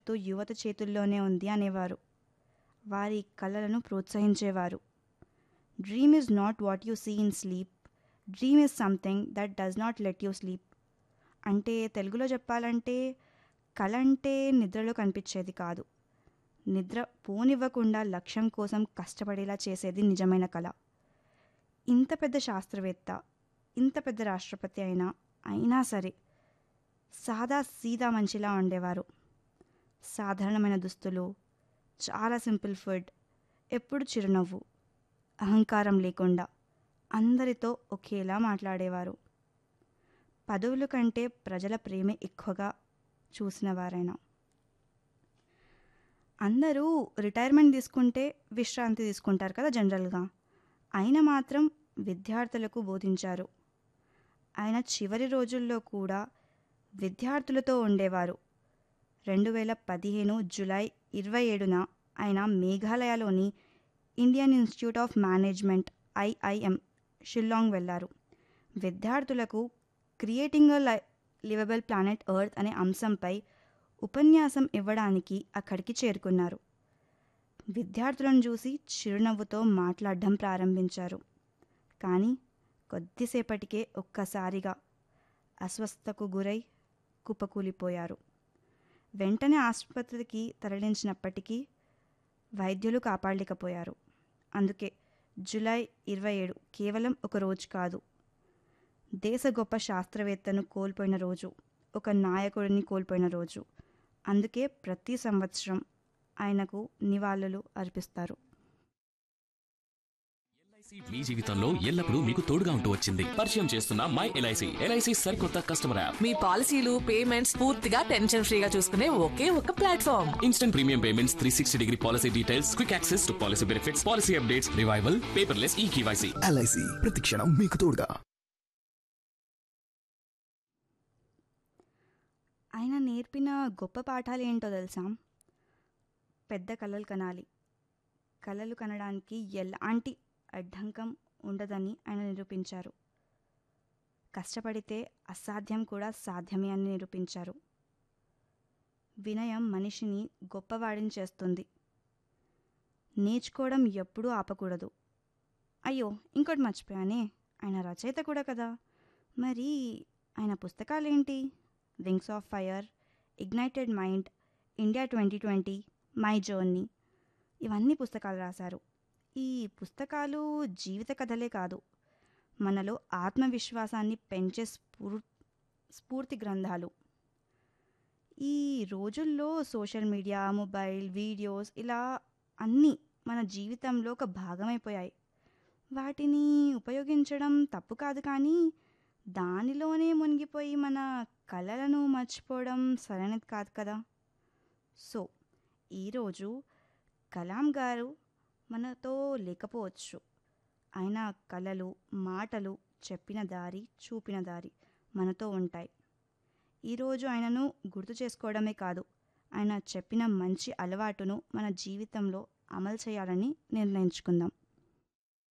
యువత చేతుల్లోనే ఉంది అనేవారు. వారి కలలను ప్రోత్సహించేవారు. Dream is not what you see in sleep, dream is something that does not let you sleep. అంటే తెలుగులో చెప్పాలంటే కల అంటే నిద్రలో కనిపించేది కాదు, నిద్ర పోనివ్వకుండా లక్ష్యం కోసం కష్టపడేలా చేసేది నిజమైన కళ. ఇంత పెద్ద శాస్త్రవేత్త, ఇంత పెద్ద రాష్ట్రపతి అయినా సరే సాదా సీదా మంచిలా ఉండేవారు. సాధారణమైన దుస్తులు, చాలా సింపుల్ ఫుడ్, ఎప్పుడు చిరునవ్వు, అహంకారం లేకుండా అందరితో ఒకేలా మాట్లాడేవారు. పదవుల కంటే ప్రజల ప్రేమే ఎక్కువగా చూసినవారైనా. అందరూ రిటైర్మెంట్ తీసుకుంటే విశ్రాంతి తీసుకుంటారు కదా జనరల్గా, ఆయన మాత్రం విద్యార్థులకు బోధించారు. ఆయన చివరి రోజుల్లో కూడా విద్యార్థులతో ఉండేవారు. 2015 జూలై 27న ఆయన మేఘాలయలోని Indian institute of management IIM Shillong వెళ్లారు. విద్యార్థులకు creating a liveable planet earth అనే అంశంపై ఉపన్యాసం ఇవ్వడానికి అక్కడికి చేరుకున్నారు. విద్యార్థులను చూసి చిరునవ్వుతో మాట్లాడడం ప్రారంభించారు. కానీ కొద్దిసేపటికే ఒక్కసారిగా అస్వస్థతకు గురై కుప్పకూలిపోయారు. వెంటనే ఆసుపత్రికి తరలించినప్పటికీ వైద్యులు కాపాడలేకపోయారు. అందుకే జూలై 27 కేవలం ఒక రోజు కాదు, దేశ గొప్ప శాస్త్రవేత్తను కోల్పోయిన రోజు, ఒక నాయకుడిని కోల్పోయిన రోజు. అందుకే ప్రతి సంవత్సరం ఆయనకు నివాళులు అర్పిస్తారు. మీ జీవితంలో ఎల్లప్పుడూ మీకు తోడుగా ఉంటూ వచ్చింది. పరిచయం చేస్తున్న మై ఎల్ఐసి. ఎల్ఐసి సరికొత్త కస్టమర్ యాప్. మీ పాలసీలు పేమెంట్స్ పూర్తిగా టెన్షన్ ఫ్రీగా చూసుకునే ఒకే ఒక platform. Instant premium payments, 360-degree policy details, quick access to policy benefits, policy updates, revival, paperless eKYC. LIC ప్రతి క్షణం మీకు తోడుగా. ఆయన నేర్పిన గొప్ప పాఠాలు ఏంటో తెలుసా? పెద్ద కలలు కనాలి, కలలు కనడానికి ఎలాంటి అడ్డంకం ఉండదని ఆయన నిరూపించారు. కష్టపడితే అసాధ్యం కూడా సాధ్యమే అని నిరూపించారు. వినయం మనిషిని గొప్పవాడిని చేస్తుంది. నేర్చుకోవడం ఎప్పుడూ ఆపకూడదు. అయ్యో, ఇంకోటి మర్చిపోయానే, ఆయన రచయిత కూడా కదా. మరి ఆయన పుస్తకాలేంటి? Wings of fire, ignited mind, India 2020, my journey, ఇవన్నీ పుస్తకాలు రాశారు. ఈ పుస్తకాలు జీవిత కథలే కాదు, మనలో ఆత్మవిశ్వాసాన్ని పెంచే స్ఫూర్తి గ్రంథాలు. ఈ రోజుల్లో సోషల్ మీడియా, మొబైల్, వీడియోస్ ఇలా అన్నీ మన జీవితంలో ఒక భాగమైపోయాయి. వాటిని ఉపయోగించడం తప్పు కాదు, కానీ దానిలోనే మునిగిపోయి మన కళలను మర్చిపోవడం సరైనది కాదు కదా. సో ఈరోజు కలాం గారు మనతో లేకపోవచ్చు. ఆయన కళలు, మాటలు, చెప్పిన దారి, చూపిన దారి మనతో ఉంటాయి. ఈరోజు ఆయనను గుర్తు చేసుకోవడమే కాదు, ఆయన చెప్పిన మంచి అలవాటును మన జీవితంలో అమలు చేయాలని నిర్ణయించుకుందాం.